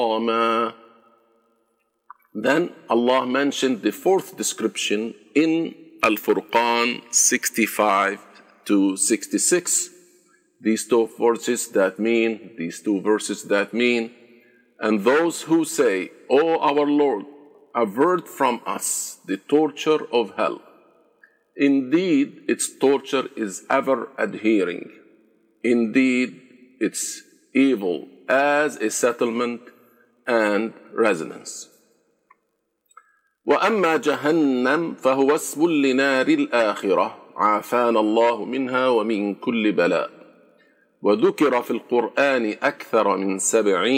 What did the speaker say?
Then Allah mentioned the fourth description in Al-Furqan 65 to 66. These two verses that mean, and those who say, O our Lord, avert from us the torture of hell. Indeed, its torture is ever adhering. Indeed, its evil as a settlement and residence. وأما جهنم فهو اسم لنار الآخرة عافانا الله منها ومن كل بلاء وذكر في القرآن أكثر من 70